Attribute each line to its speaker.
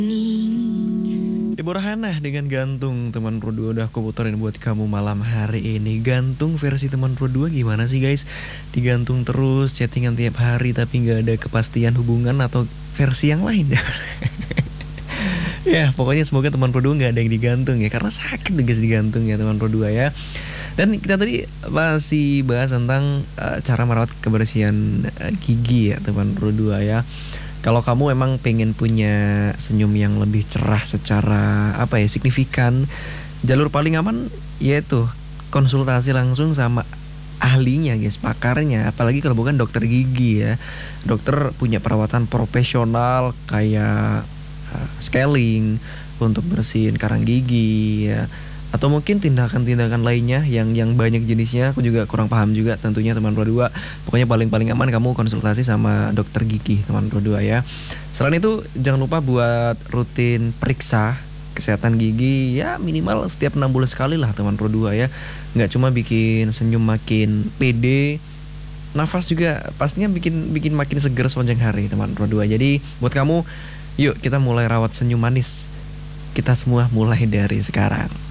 Speaker 1: Ibu Rohana dengan Gantung teman Pro 2 udah aku puterin buat kamu malam hari ini. Gantung versi teman Pro 2 gimana sih guys? Digantung terus, chattingan tiap hari tapi nggak ada kepastian hubungan atau versi yang lain ya? Ya pokoknya semoga teman Pro 2 nggak ada yang digantung ya, karena sakit guys digantung ya teman Pro 2 ya. Dan kita tadi masih bahas tentang cara merawat kebersihan gigi ya teman Pro 2 ya. Kalau kamu emang pengen punya senyum yang lebih cerah secara signifikan, jalur paling aman yaitu konsultasi langsung sama ahlinya guys, pakarnya. Apalagi kalau bukan dokter gigi ya. Dokter punya perawatan profesional kayak scaling untuk bersihin karang gigi ya, atau mungkin tindakan-tindakan lainnya yang banyak jenisnya. Aku juga kurang paham juga tentunya teman Pro 2. Pokoknya paling aman kamu konsultasi sama dokter gigi teman Pro 2 ya. Selain itu jangan lupa buat rutin periksa kesehatan gigi ya, minimal setiap 6 bulan sekali lah teman Pro 2 ya. Nggak cuma bikin senyum makin pede, nafas juga pastinya bikin makin seger sepanjang hari teman Pro 2. Jadi buat kamu, yuk kita mulai rawat senyum manis. Kita semua mulai dari sekarang.